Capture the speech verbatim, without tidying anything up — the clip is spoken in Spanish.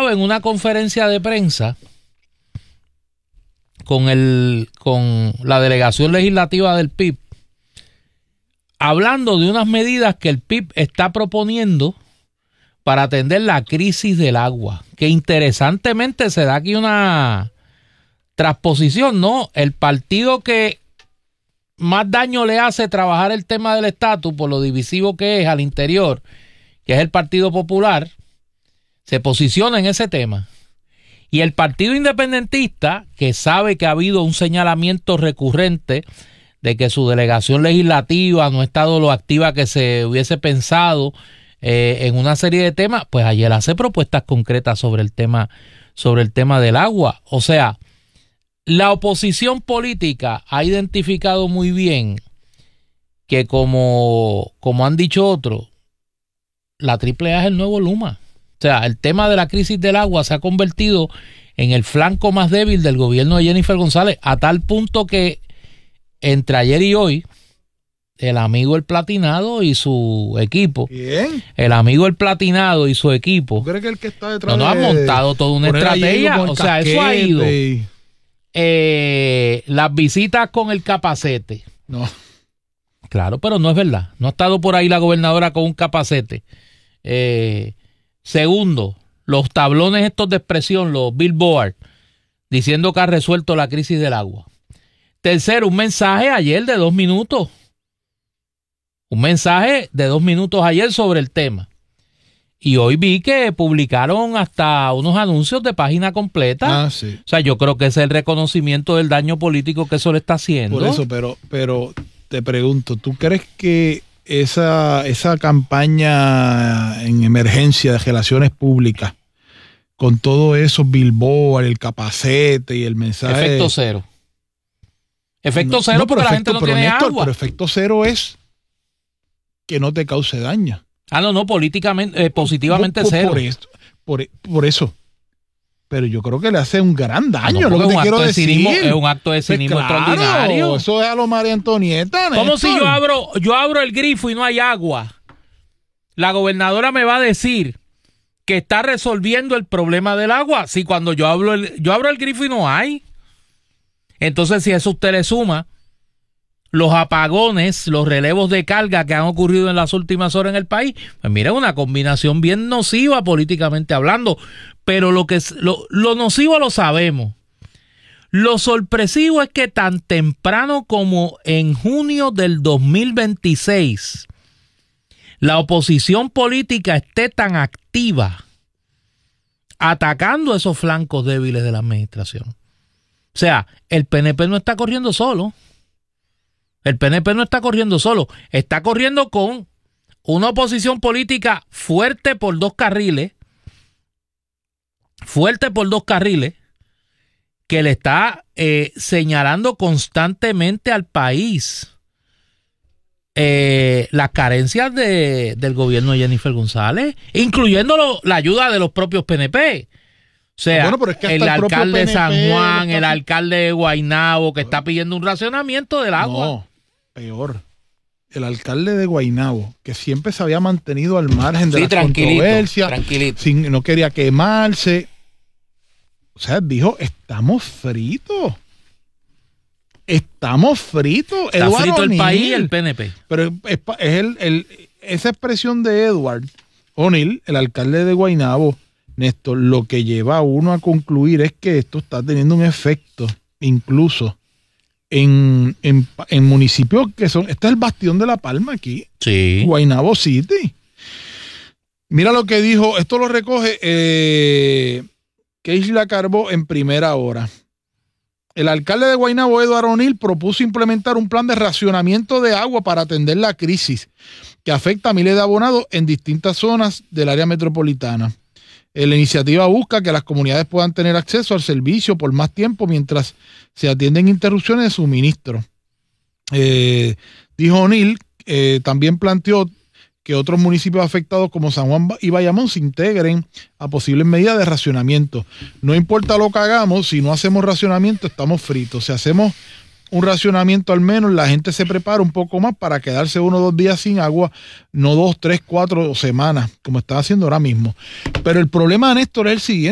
estaba en una conferencia de prensa con el con la delegación legislativa del P I B, hablando de unas medidas que el P I B está proponiendo para atender la crisis del agua, que interesantemente se da aquí una transposición, ¿no? El partido que más daño le hace trabajar el tema del estatus por lo divisivo que es al interior, que es el Partido Popular, se posiciona en ese tema. Y el Partido Independentista, que sabe que ha habido un señalamiento recurrente de que su delegación legislativa no ha estado lo activa que se hubiese pensado eh, en una serie de temas, pues ayer hace propuestas concretas sobre el tema, sobre el tema del agua. O sea, la oposición política ha identificado muy bien que como, como han dicho otros, la triple A es el nuevo Luma. O sea, el tema de la crisis del agua se ha convertido en el flanco más débil del gobierno de Jennifer González, a tal punto que entre ayer y hoy, el amigo El Platinado y su equipo, ¿Quién? el amigo El Platinado y su equipo, ¿tú crees que el que está detrás no, no de... ha montado toda una estrategia? O sea, eso ha ido. Y... Eh, las visitas con el capacete. No. Claro, pero no es verdad. No ha estado por ahí la gobernadora con un capacete. Eh... Segundo, los tablones estos de expresión, los billboards, diciendo que ha resuelto la crisis del agua. Tercero, un mensaje ayer de dos minutos. Un mensaje de dos minutos ayer sobre el tema. Y hoy vi que publicaron hasta unos anuncios de página completa. Ah, sí. O sea, yo creo que ese es el reconocimiento del daño político que eso le está haciendo. Por eso, pero, pero te pregunto, ¿tú crees que Esa, esa campaña en emergencia de relaciones públicas, con todo eso, billboard, el capacete y el mensaje... Efecto cero. Efecto no, cero no, porque efecto, la gente no pero tiene Néstor, agua. Pero efecto cero es que no te cause daño. Ah, no, no, políticamente, eh, positivamente por, por, cero. Por, esto, por, por eso. Pero yo creo que le hace un gran daño, ah, no, lo que te un quiero acto de decir. Cinismo, es un acto de cinismo pues claro, extraordinario. Eso es a lo María Antonieta, Néstor. ¿Cómo si yo abro, yo abro el grifo y no hay agua? La gobernadora me va a decir que está resolviendo el problema del agua. Si cuando yo abro el, yo abro el grifo y no hay. Entonces, si a eso usted le suma los apagones, los relevos de carga que han ocurrido en las últimas horas en el país, pues mira, una combinación bien nociva políticamente hablando. Pero lo que es, lo, lo nocivo lo sabemos. Lo sorpresivo es que tan temprano como en junio del dos mil veintiséis, la oposición política esté tan activa atacando esos flancos débiles de la administración. O sea, el P N P no está corriendo solo. El P N P no está corriendo solo. Está corriendo con una oposición política fuerte por dos carriles. Fuerte por dos carriles. Que le está eh, señalando constantemente al país eh, las carencias de, del gobierno de Jennifer González, incluyendo lo, la ayuda de los propios P N P. O sea, bueno, pero es que el, el alcalde de San Juan, está... el alcalde de Guaynabo, que está pidiendo un racionamiento del agua. No, peor. El alcalde de Guaynabo, que siempre se había mantenido al margen de sí, las tranquilito, controversias, tranquilito. Sin, no quería quemarse. O sea, dijo, estamos fritos. Estamos fritos. Está Eduardo frito el O'Neill. país y el P N P. Pero es, es el, el, esa expresión de Edward O'Neill, el alcalde de Guaynabo, Néstor, lo que lleva a uno a concluir es que esto está teniendo un efecto incluso en, en, en municipios que son... Este es el bastión de La Palma aquí. Sí. Guaynabo City. Mira lo que dijo, esto lo recoge eh, Keisla Carbó en Primera Hora. El alcalde de Guaynabo, Eduardo O'Neill, propuso implementar un plan de racionamiento de agua para atender la crisis que afecta a miles de abonados en distintas zonas del área metropolitana. La iniciativa busca que las comunidades puedan tener acceso al servicio por más tiempo mientras se atienden interrupciones de suministro. Eh, dijo O'Neill, eh, también planteó que otros municipios afectados como San Juan y Bayamón se integren a posibles medidas de racionamiento. No importa lo que hagamos, si no hacemos racionamiento estamos fritos. Si hacemos un racionamiento al menos, la gente se prepara un poco más para quedarse uno o dos días sin agua, no dos, tres, cuatro semanas, como está haciendo ahora mismo. Pero el problema, Néstor, es el siguiente.